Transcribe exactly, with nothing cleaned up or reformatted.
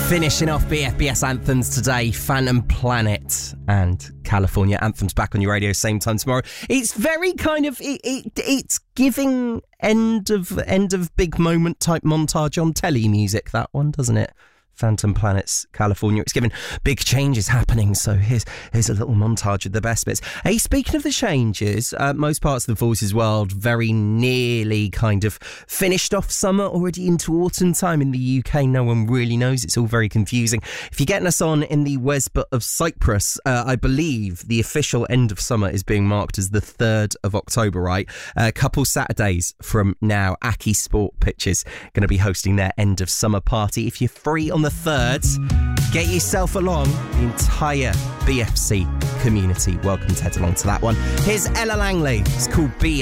Finishing off B F B S anthems today, Phantom Planet and California Anthems back on your radio same time tomorrow. It's very kind of it, it it's giving end of end of big moment type montage on telly music, that one, doesn't it? Phantom Planet's California. It's given big changes happening, so here's here's a little montage of the best bits. Hey, speaking of the changes, uh, most parts of the Voices world very nearly kind of finished off summer, already into autumn time. In the U K, no one really knows. It's all very confusing. If you're getting us on in the Wesbut of Cyprus, uh, I believe the official end of summer is being marked as the third of October, right? A uh, couple Saturdays from now, Aki Sport Pitches going to be hosting their end of summer party. If you're free on the third, get yourself along. The entire B F C community welcome to head along to that one. Here's Ella Langley. It's called Be